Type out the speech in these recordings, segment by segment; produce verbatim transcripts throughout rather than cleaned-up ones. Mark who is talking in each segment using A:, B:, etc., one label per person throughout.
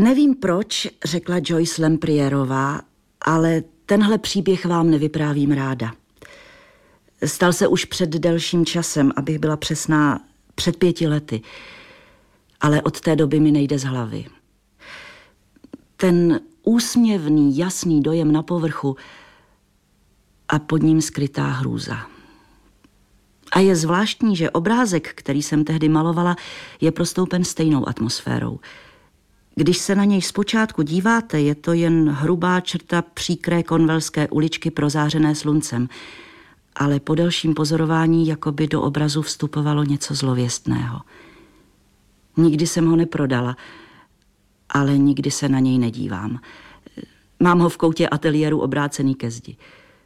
A: Nevím proč, řekla Joyce Lemprierová, ale tenhle příběh vám nevyprávím ráda. Stal se už před delším časem, abych byla přesná, před pěti lety. Ale od té doby mi nejde z hlavy. Ten úsměvný, jasný dojem na povrchu a pod ním skrytá hrůza. A je zvláštní, že obrázek, který jsem tehdy malovala, je prostoupen stejnou atmosférou. Když se na něj zpočátku díváte, je to jen hrubá črta příkré konvelské uličky prozářené sluncem, ale po delším pozorování jakoby do obrazu vstupovalo něco zlověstného. Nikdy jsem ho neprodala, ale nikdy se na něj nedívám. Mám ho v koutě ateliéru obrácený ke zdi.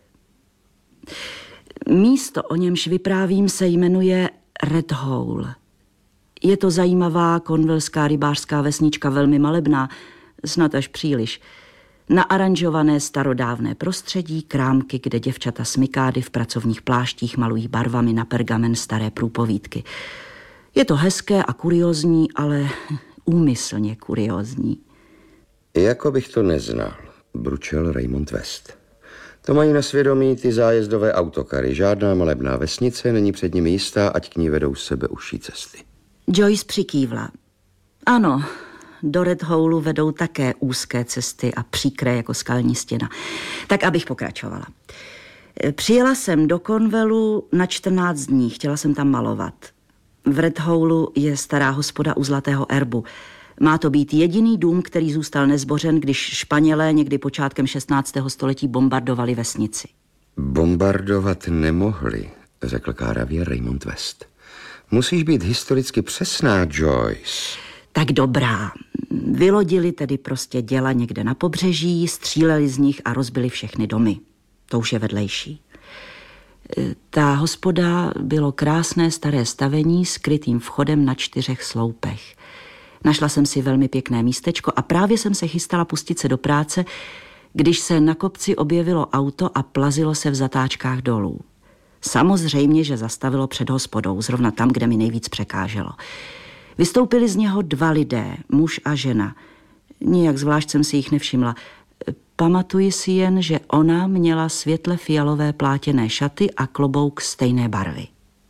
A: Místo, o němž vyprávím, se jmenuje Red Hole. Je to zajímavá konvelská rybářská vesnička, velmi malebná, snad až příliš. Naaranžované starodávné prostředí, krámky, kde děvčata smykády v pracovních pláštích malují barvami na pergamen staré průpovídky. Je to hezké a kuriózní, ale úmyslně kuriózní.
B: Jako bych to neznal, bručel Raymond West. To mají na svědomí ty zájezdové autokary. Žádná malebná vesnice není před nimi jistá, ať k ní vedou sebe užší cesty.
A: Joyce přikývla. Ano, do Red Holeu vedou také úzké cesty a příkré jako skalní stěna. Tak abych pokračovala. Přijela jsem do Cornwallu na čtrnáct dní, chtěla jsem tam malovat. V Red Holeu je stará hospoda u Zlatého erbu. Má to být jediný dům, který zůstal nezbořen, když Španělé někdy počátkem šestnáctého století bombardovali vesnici.
B: Bombardovat nemohli, řekl káravě Raymond West. Musíš být historicky přesná, Joyce.
A: Tak dobrá. Vylodili tedy prostě děla někde na pobřeží, stříleli z nich a rozbili všechny domy. To už je vedlejší. Ta hospoda bylo krásné staré stavení s krytým vchodem na čtyřech sloupech. Našla jsem si velmi pěkné místečko a právě jsem se chystala pustit se do práce, když se na kopci objevilo auto a plazilo se v zatáčkách dolů. Samozřejmě, že zastavilo před hospodou, zrovna tam, kde mi nejvíc překáželo. Vystoupili z něho dva lidé, muž a žena. Nijak zvlášť jsem si jich nevšimla. Pamatuji si jen, že ona měla světle fialové plátěné šaty a klobouk stejné barvy.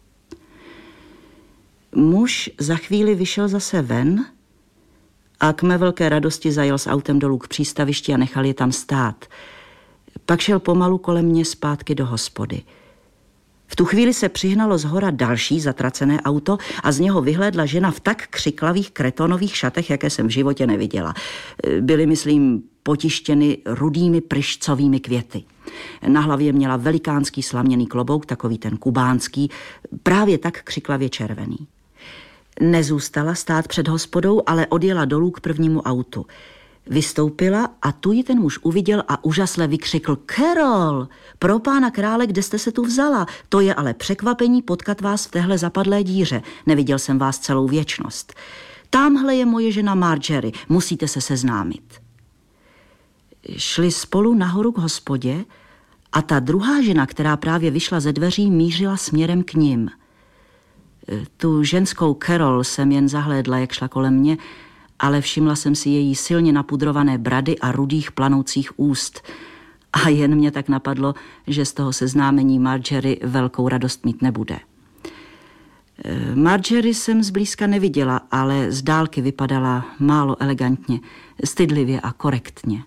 A: Muž za chvíli vyšel zase ven a k mé velké radosti zajel s autem dolů k přístavišti a nechal je tam stát. Pak šel pomalu kolem mě zpátky do hospody. V tu chvíli se přihnalo zhora další zatracené auto a z něho vyhlédla žena v tak křiklavých kretonových šatech, jaké jsem v životě neviděla. Byly, myslím, potištěny rudými pryšcovými květy. Na hlavě měla velikánský slaměný klobouk, takový ten kubánský, právě tak křiklavě červený. Nezůstala stát před hospodou, ale odjela dolů k prvnímu autu. Vystoupila a tu ji ten muž uviděl a úžasle vykřikl: Carol, pro pána krále, kde jste se tu vzala? To je ale překvapení potkat vás v téhle zapadlé díře. Neviděl jsem vás celou věčnost. Támhle je moje žena Marjorie, musíte se seznámit. Šli spolu nahoru k hospodě a ta druhá žena, která právě vyšla ze dveří, mířila směrem k nim. Tu ženskou Carol jsem jen zahlédla, jak šla kolem mě, ale všimla jsem si její silně napudrované brady a rudých planoucích úst. A jen mě tak napadlo, že z toho seznámení Marjorie velkou radost mít nebude. Marjorie jsem zblízka neviděla, ale z dálky vypadala málo elegantně, stydlivě a korektně.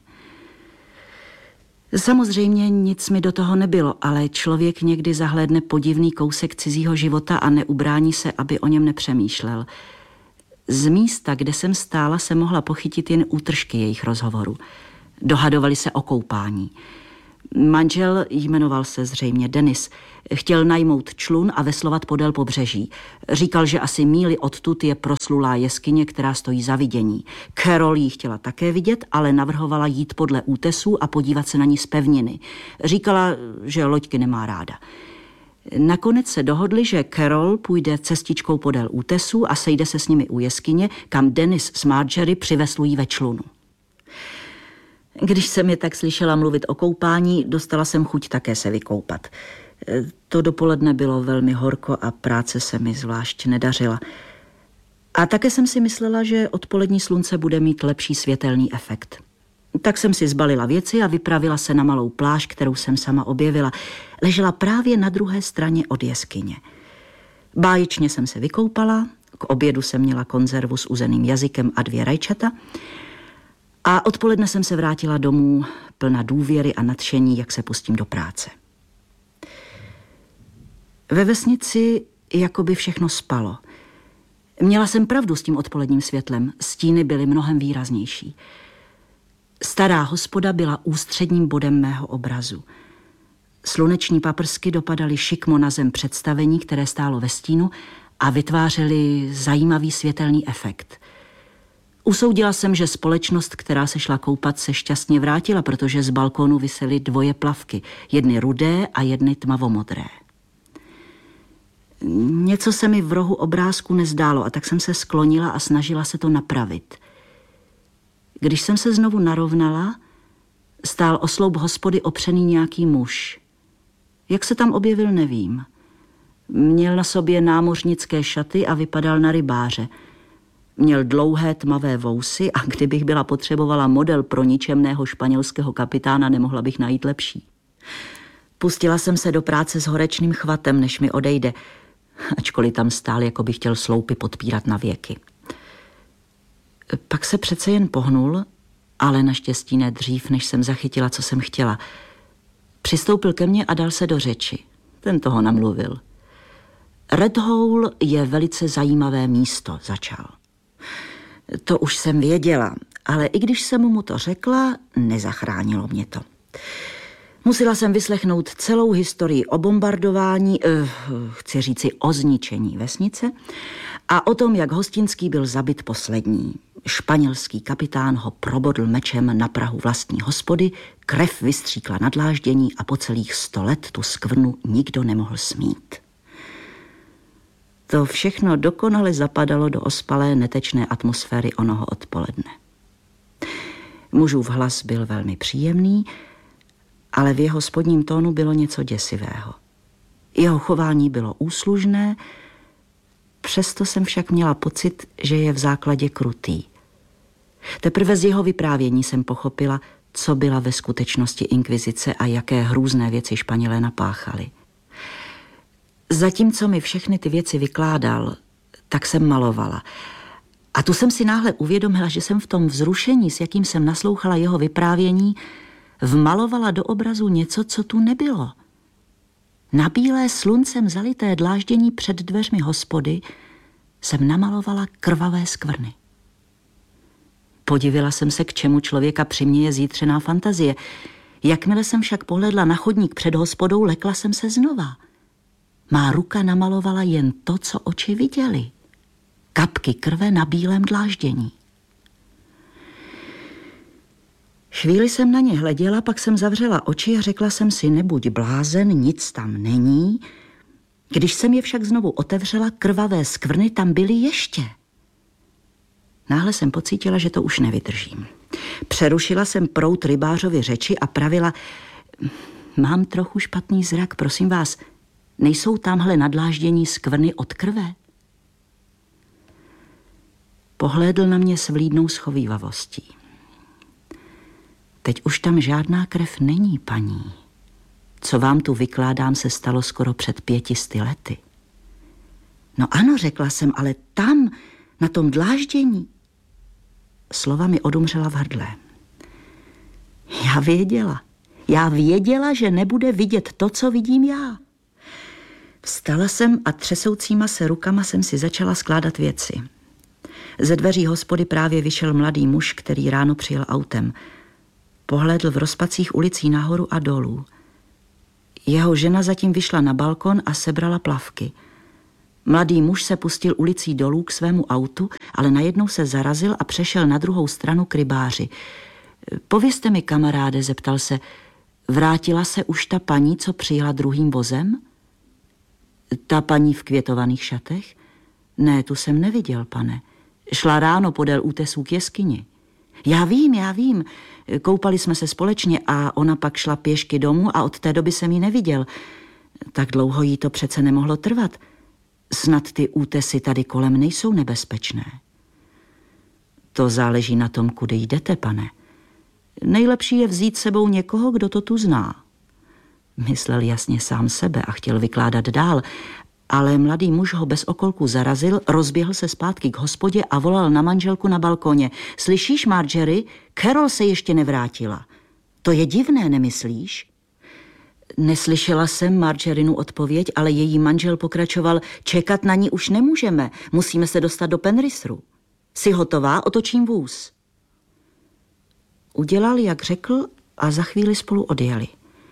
A: Samozřejmě nic mi do toho nebylo, ale člověk někdy zahlédne podivný kousek cizího života a neubrání se, aby o něm nepřemýšlel. Z místa, kde jsem stála, se mohla pochytit jen útržky jejich rozhovoru. Dohadovali se o koupání. Manžel, jmenoval se zřejmě Denis, chtěl najmout člun a veslovat podél pobřeží. Říkal, že asi míli odtud je proslulá jeskyně, která stojí za vidění. Carol ji chtěla také vidět, ale navrhovala jít podle útesů a podívat se na ní z pevniny. Říkala, že loďky nemá ráda. Nakonec se dohodli, že Carol půjde cestičkou podél útesů a sejde se s nimi u jeskyně, kam Denis s Marjorie přiveslují ve člunu. Když jsem je tak slyšela mluvit o koupání, dostala jsem chuť také se vykoupat. To dopoledne bylo velmi horko a práce se mi zvlášť nedařila. A také jsem si myslela, že odpolední slunce bude mít lepší světelný efekt. Tak jsem si zbalila věci a vypravila se na malou pláž, kterou jsem sama objevila. Ležela právě na druhé straně od jeskyně. Báječně jsem se vykoupala, k obědu jsem měla konzervu s uzeným jazykem a dvě rajčata a odpoledne jsem se vrátila domů plna důvěry a nadšení, jak se pustím do práce. Ve vesnici jakoby všechno spalo. Měla jsem pravdu s tím odpoledním světlem, stíny byly mnohem výraznější. Stará hospoda byla ústředním bodem mého obrazu. Sluneční paprsky dopadaly šikmo na zem představení, které stálo ve stínu a vytvářely zajímavý světelný efekt. Usoudila jsem, že společnost, která se šla koupat, se šťastně vrátila, protože z balkónu visely dvoje plavky, jedny rudé a jedny tmavomodré. Něco se mi v rohu obrázku nezdálo a tak jsem se sklonila a snažila se to napravit. Když jsem se znovu narovnala, stál o sloup hospody opřený nějaký muž. Jak se tam objevil, nevím. Měl na sobě námořnické šaty a vypadal na rybáře. Měl dlouhé tmavé vousy a kdybych byla potřebovala model pro ničemného španělského kapitána, nemohla bych najít lepší. Pustila jsem se do práce s horečným chvatem, než mi odejde, ačkoliv tam stál, jako by chtěl sloupy podpírat na věky. Pak se přece jen pohnul, ale naštěstí ne dřív, než jsem zachytila, co jsem chtěla. Přistoupil ke mně a dal se do řeči. Ten toho namluvil. Red Hole je velice zajímavé místo, začal. To už jsem věděla, ale i když jsem mu to řekla, nezachránilo mě to. Musela jsem vyslechnout celou historii o bombardování, eh, chci říci o zničení vesnice, a o tom, jak Hostinský byl zabit poslední. Španělský kapitán ho probodl mečem na prahu vlastní hospody, krev vystříkla na dláždění a po celých sto let tu skvrnu nikdo nemohl smít. To všechno dokonale zapadalo do ospalé netečné atmosféry onoho odpoledne. Mužův hlas byl velmi příjemný, ale v jeho spodním tónu bylo něco děsivého. Jeho chování bylo úslužné, přesto jsem však měla pocit, že je v základě krutý. Teprve z jeho vyprávění jsem pochopila, co byla ve skutečnosti inkvizice a jaké hrůzné věci Španělé napáchali. Zatímco mi všechny ty věci vykládal, tak jsem malovala. A tu jsem si náhle uvědomila, že jsem v tom vzrušení, s jakým jsem naslouchala jeho vyprávění, vmalovala do obrazu něco, co tu nebylo. Na bílé sluncem zalité dláždění před dveřmi hospody jsem namalovala krvavé skvrny. Podivila jsem se, k čemu člověka přiměje zítřená fantazie. Jakmile jsem však pohledla na chodník před hospodou, lekla jsem se znova. Má ruka namalovala jen to, co oči viděly. Kapky krve na bílém dláždění. Chvíli jsem na ně hleděla, pak jsem zavřela oči a řekla jsem si, nebuď blázen, nic tam není. Když jsem je však znovu otevřela, krvavé skvrny tam byly ještě. Náhle jsem pocítila, že to už nevydržím. Přerušila jsem proud rybářovy řeči a pravila, mám trochu špatný zrak, prosím vás, nejsou tamhle na dláždění skvrny od krve? Pohlédl na mě s vlídnou schovívavostí. Teď už tam žádná krev není, paní. Co vám tu vykládám, se stalo skoro před pětisty lety. No ano, řekla jsem, ale tam, na tom dláždění. Slova mi odumřela v hrdle. Já věděla, já věděla, že nebude vidět to, co vidím já. Vstala jsem a třesoucíma se rukama jsem si začala skládat věci. Ze dveří hospody právě vyšel mladý muž, který ráno přijel autem. Pohlédl v rozpacích ulicí nahoru a dolů. Jeho žena zatím vyšla na balkon a sebrala plavky. Mladý muž se pustil ulicí dolů k svému autu, ale najednou se zarazil a přešel na druhou stranu k rybáři. Povězte mi, kamaráde, zeptal se, vrátila se už ta paní, co přijela druhým vozem? Ta paní v květovaných šatech? Ne, tu jsem neviděl, pane. Šla ráno podél útesů k jeskyni. Já vím, já vím. Koupali jsme se společně a ona pak šla pěšky domů a od té doby jsem ji neviděl. Tak dlouho jí to přece nemohlo trvat. Snad ty útesy tady kolem nejsou nebezpečné. To záleží na tom, kudy jdete, pane. Nejlepší je vzít sebou někoho, kdo to tu zná. Myslel jasně sám sebe a chtěl vykládat dál, ale mladý muž ho bez okolku zarazil, rozběhl se zpátky k hospodě a volal na manželku na balkoně. Slyšíš, Marjorie? Carol se ještě nevrátila. To je divné, nemyslíš? Neslyšela jsem Marjorinu odpověď, ale její manžel pokračoval. Čekat na ní už nemůžeme, musíme se dostat do Penrithru. Jsi hotová? Otočím vůz. Udělal, jak řekl, a za chvíli spolu odjeli.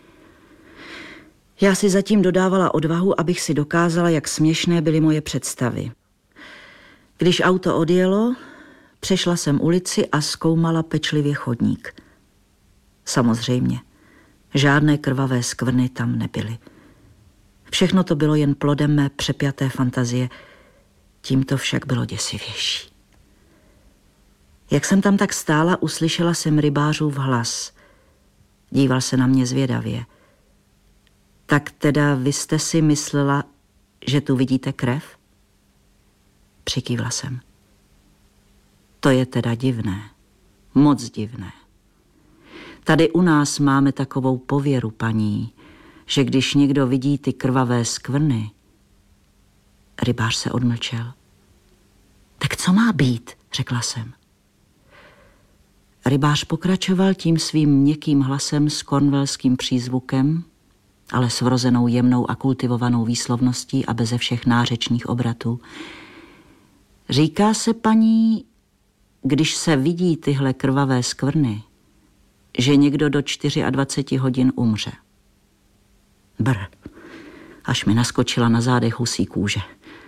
A: Já si zatím dodávala odvahu, abych si dokázala, jak směšné byly moje představy. Když auto odjelo, přešla jsem ulici a zkoumala pečlivě chodník. Samozřejmě, žádné krvavé skvrny tam nebyly. Všechno to bylo jen plodem mé přepjaté fantazie, tím to však bylo děsivější. Jak jsem tam tak stála, uslyšela jsem rybářův hlas. Díval se na mě zvědavě. Tak teda vy jste si myslela, že tu vidíte krev? Přikývla jsem. To je teda divné, moc divné. Tady u nás máme takovou pověru, paní, že když někdo vidí ty krvavé skvrny... Rybář se odmlčel. Tak co má být, řekla jsem. Rybář pokračoval tím svým měkkým hlasem s cornwellským přízvukem, ale s vrozenou jemnou a kultivovanou výslovností a beze všech nářečních obratů. Říká se, paní, když se vidí tyhle krvavé skvrny, že někdo do dvaceti čtyři hodin umře. Brr, až mi naskočila na zádech husí kůže.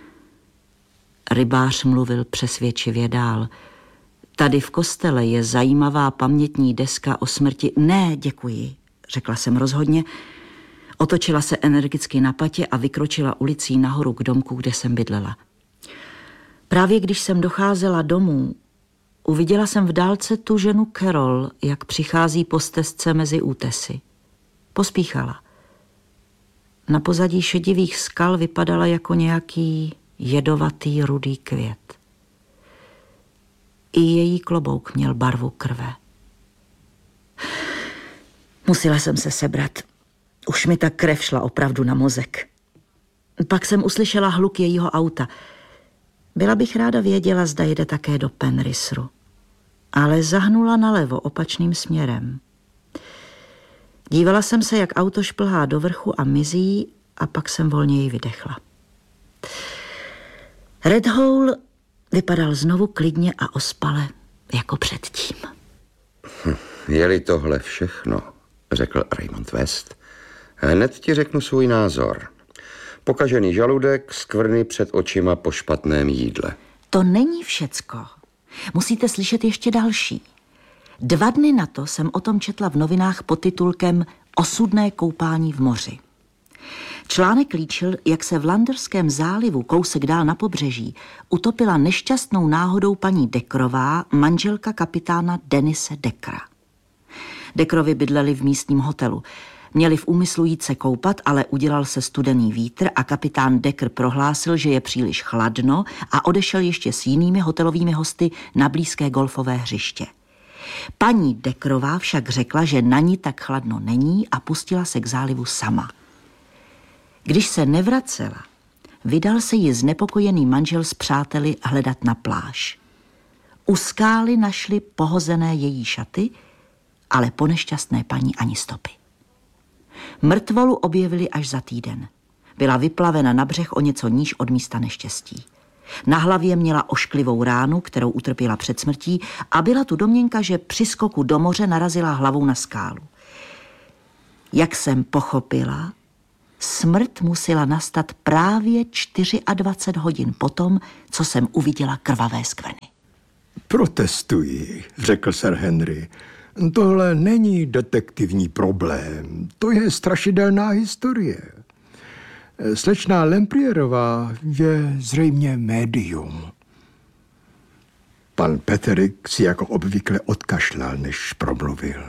A: Rybář mluvil přesvědčivě dál. Tady v kostele je zajímavá pamětní deska o smrti. Ne, děkuji, řekla jsem rozhodně. Otočila se energicky na patě a vykročila ulicí nahoru k domku, kde jsem bydlela. Právě když jsem docházela domů, uviděla jsem v dálce tu ženu Carol, jak přichází po stezce mezi útesy. Pospíchala. Na pozadí šedivých skal vypadala jako nějaký jedovatý rudý květ. I její klobouk měl barvu krve. Musela jsem se sebrat. Už mi ta krev šla opravdu na mozek. Pak jsem uslyšela hluk jejího auta. Byla bych ráda věděla, zda jede také do Penrithru. Ale zahnula nalevo opačným směrem. Dívala jsem se, jak auto šplhá do vrchu a mizí, a pak jsem volněji vydechla. Red Hole vypadal znovu klidně a ospale, jako předtím.
B: Hm, je-li tohle všechno, řekl Raymond West, hned ti řeknu svůj názor. Pokažený žaludek, skvrny před očima po špatném jídle.
A: To není všecko. Musíte slyšet ještě další. Dva dny na to jsem o tom četla v novinách pod titulkem Osudné koupání v moři. Článek líčil, jak se v Landerském zálivu kousek dál na pobřeží utopila nešťastnou náhodou paní Deckerová, manželka kapitána Denise Deckera. Deckerovi bydleli v místním hotelu. Měli v úmyslu jít se koupat, ale udělal se studený vítr a kapitán Decker prohlásil, že je příliš chladno a odešel ještě s jinými hotelovými hosty na blízké golfové hřiště. Paní Deckerová však řekla, že na ní tak chladno není a pustila se k zálivu sama. Když se nevracela, vydal se ji znepokojený manžel s přáteli hledat na pláž. U skály našli pohozené její šaty, ale po nešťastné paní ani stopy. Mrtvolu objevili až za týden. Byla vyplavena na břeh o něco níž od místa neštěstí. Na hlavě měla ošklivou ránu, kterou utrpěla před smrtí, a byla tu domněnka, že při skoku do moře narazila hlavou na skálu. Jak jsem pochopila, smrt musela nastat právě dvacet čtyři hodin potom, co jsem uviděla krvavé skvrny.
C: Protestuji, řekl Sir Henry. Tohle není detektivní problém, to je strašidelná historie. Slečná Lemprierová je zřejmě médium. Pan Peterik si jako obvykle odkašlal, než promluvil.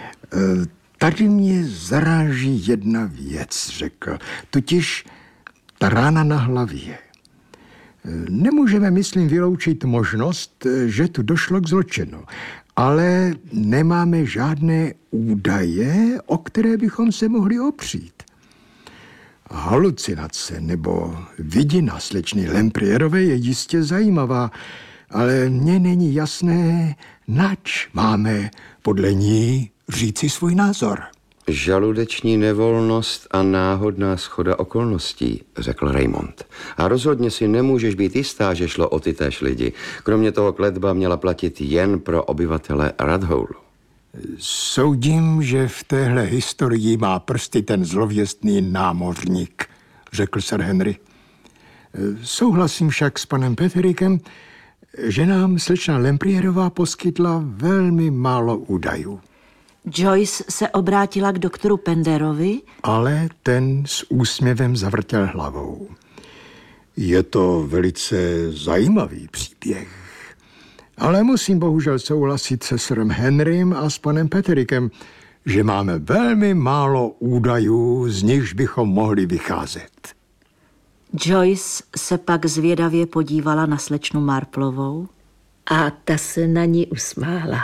C: Tady mě zaráží jedna věc, řekl, totiž ta rána na hlavě. Nemůžeme, myslím, vyloučit možnost, že tu došlo k zločinu, ale nemáme žádné údaje, o které bychom se mohli opřít. Halucinace nebo vidina slečny Lemprierové je jistě zajímavá, ale mně není jasné, nač máme podle ní říci svůj názor.
B: Žaludeční nevolnost a náhodná shoda okolností, řekl Raymond. A rozhodně si nemůžeš být jistá, že šlo o ty též lidi. Kromě toho kletba měla platit jen pro obyvatele Radhoulu.
C: Soudím, že v téhle historii má prsty ten zlověstný námořník, řekl Sir Henry. Souhlasím však s panem Petherickem, že nám slečna Lemprierová poskytla velmi málo údajů.
A: Joyce se obrátila k doktoru Penderovi,
C: ale ten s úsměvem zavrtěl hlavou. Je to velice zajímavý příběh, ale musím bohužel souhlasit se Sirem Henrym a s panem Petherickem, že máme velmi málo údajů, z nichž bychom mohli vycházet.
A: Joyce se pak zvědavě podívala na slečnu Marplovou.
D: A ta se na ní usmála.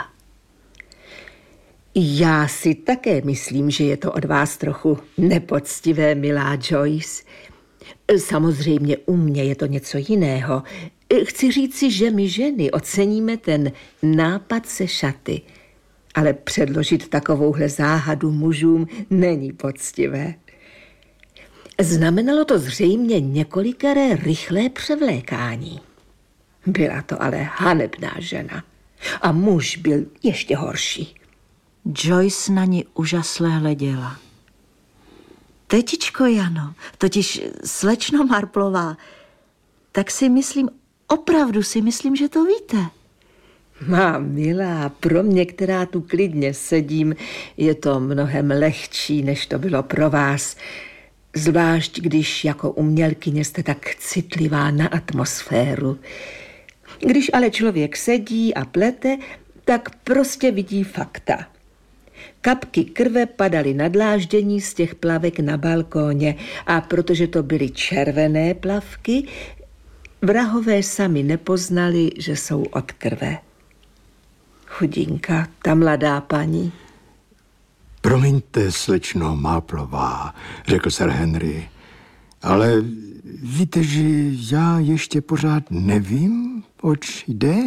D: Já si také myslím, že je to od vás trochu nepoctivé, milá Joyce. Samozřejmě u mě je to něco jiného. Chci říci, že my ženy oceníme ten nápad se šaty, ale předložit takovouhle záhadu mužům není poctivé. Znamenalo to zřejmě několikeré rychlé převlékání. Byla to ale hanebná žena a muž byl ještě horší.
A: Joyce na ní úžasle hleděla. Tetičko Jano, totiž slečno Marplová, tak si myslím, opravdu si myslím, že to víte.
D: Má milá, pro mě, která tu klidně sedím, je to mnohem lehčí, než to bylo pro vás. Zvlášť, když jako umělkyně jste tak citlivá na atmosféru. Když ale člověk sedí a plete, tak prostě vidí fakta. Kapky krve padaly na dláždění z těch plavek na balkóně a protože to byly červené plavky, vrahové sami nepoznali, že jsou od krve. Chudinka, ta mladá paní.
C: Promiňte, slečno Marplová, řekl Sir Henry, ale víte, že já ještě pořád nevím, oč jde?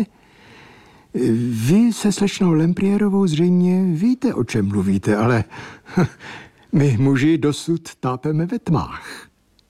C: Vy se slečnou Lemprierovou zřejmě víte, o čem mluvíte, ale my muži dosud tápeme ve tmách.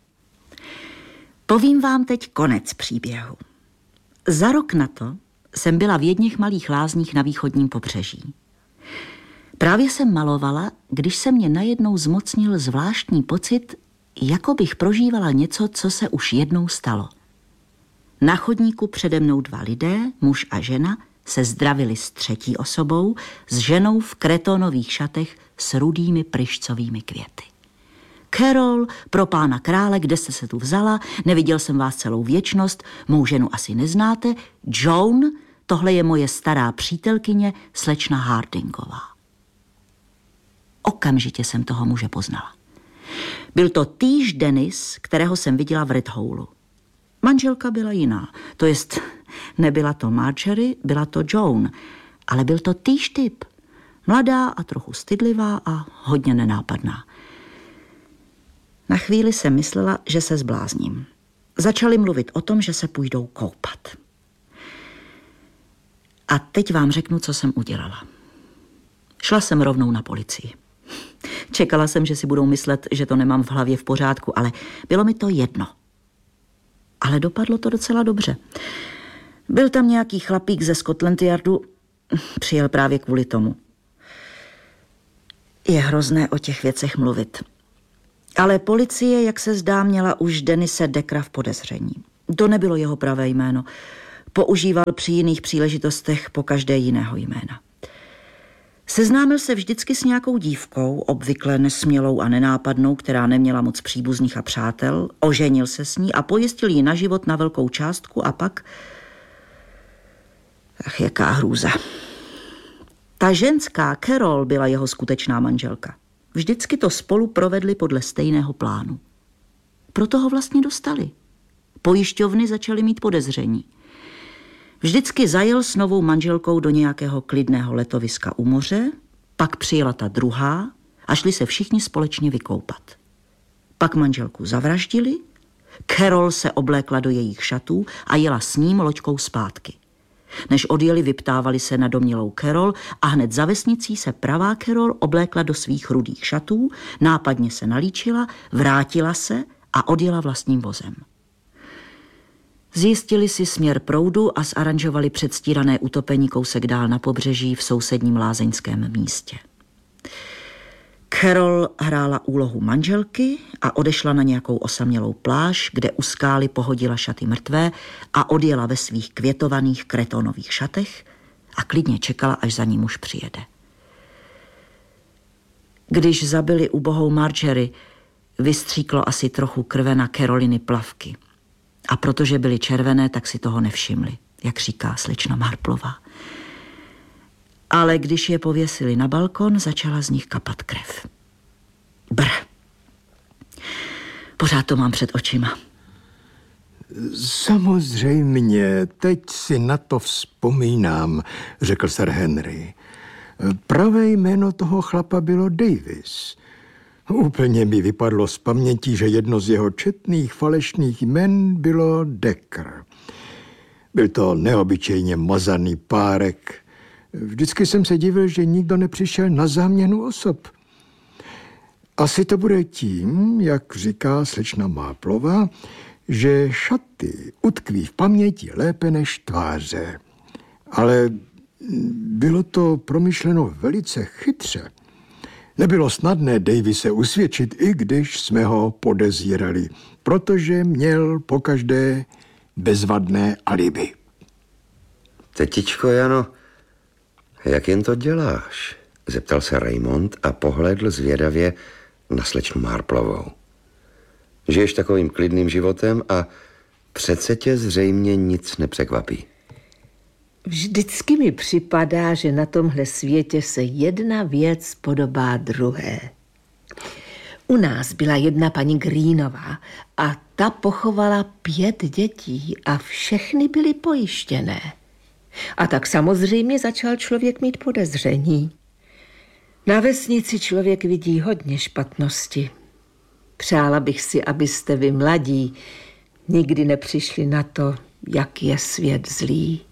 A: Povím vám teď konec příběhu. Za rok na to jsem byla v jedných malých lázních na východním pobřeží. Právě jsem malovala, když se mě najednou zmocnil zvláštní pocit, jako bych prožívala něco, co se už jednou stalo. Na chodníku přede mnou dva lidé, muž a žena, se zdravili s třetí osobou, s ženou v kretonových šatech s rudými pryšcovými květy. Carol, pro pána krále, kde jste se tu vzala, neviděl jsem vás celou věčnost, mou ženu asi neznáte, Joan, tohle je moje stará přítelkyně, slečna Hardingová. Okamžitě jsem toho muže poznala. Byl to týž Dennis, kterého jsem viděla v Redhoulu. Manželka byla jiná, to jest nebyla to Marjorie, byla to Joan, ale byl to týž typ. Mladá a trochu stydlivá a hodně nenápadná. Na chvíli jsem myslela, že se zblázním. Začali mluvit o tom, že se půjdou koupat. A teď vám řeknu, co jsem udělala. Šla jsem rovnou na policii. Čekala jsem, že si budou myslet, že to nemám v hlavě v pořádku, ale bylo mi to jedno. Ale dopadlo to docela dobře. Byl tam nějaký chlapík ze Scotland Yardu, přijel právě kvůli tomu. Je hrozné o těch věcech mluvit. Ale policie, jak se zdá, měla už Denise Deckera v podezření. To nebylo jeho pravé jméno. Používal při jiných příležitostech po každé jiného jména. Seznámil se vždycky s nějakou dívkou, obvykle nesmělou a nenápadnou, která neměla moc příbuzných a přátel, oženil se s ní a pojistil ji na život na velkou částku a pak... Ach, jaká hrůza. Ta ženská, Carol, byla jeho skutečná manželka. Vždycky to spolu provedli podle stejného plánu. Proto ho vlastně dostali. Pojišťovny začaly mít podezření. Vždycky zajel s novou manželkou do nějakého klidného letoviska u moře, pak přijela ta druhá a šli se všichni společně vykoupat. Pak manželku zavraždili, Carol se oblékla do jejich šatů a jela s ním loďkou zpátky. Než odjeli, vyptávali se na domnělou Carol a hned za vesnicí se pravá Carol oblékla do svých rudých šatů, nápadně se nalíčila, vrátila se a odjela vlastním vozem. Zjistili si směr proudu a zaranžovali předstírané utopení kousek dál na pobřeží v sousedním lázeňském místě. Carol hrála úlohu manželky a odešla na nějakou osamělou pláž, kde u skály pohodila šaty mrtvé a odjela ve svých květovaných kretonových šatech a klidně čekala, až za ní muž přijede. Když zabili ubohou Marjorie, vystříklo asi trochu krve na Caroliny plavky. A protože byly červené, tak si toho nevšimli, jak říká slečna Marplová. Ale když je pověsili na balkon, začala z nich kapat krev. Brr. Pořád to mám před očima.
C: Samozřejmě, teď si na to vzpomínám, řekl sir Henry. Pravé jméno toho chlapa bylo Davis. Úplně mi vypadlo z paměti, že jedno z jeho četných falešných jmen bylo Decker. Byl to neobyčejně mazaný párek. Vždycky jsem se divil, že nikdo nepřišel na záměnu osob. Asi to bude tím, jak říká slečna Marplová, že šaty utkví v paměti lépe než tváře. Ale bylo to promyšleno velice chytře. Nebylo snadné Davise usvědčit, i když jsme ho podezírali, protože měl pokaždé bezvadné alibi.
B: Tetičko Jano, jak jen to děláš? Zeptal se Raymond a pohlédl zvědavě na slečnu Marplovou. Žiješ takovým klidným životem a přece tě zřejmě nic nepřekvapí.
D: Vždycky mi připadá, že na tomhle světě se jedna věc podobá druhé. U nás byla jedna paní Greenová a ta pochovala pět dětí a všechny byly pojištěné. A tak samozřejmě začal člověk mít podezření. Na vesnici člověk vidí hodně špatnosti. Přála bych si, abyste vy mladí nikdy nepřišli na to, jak je svět zlý.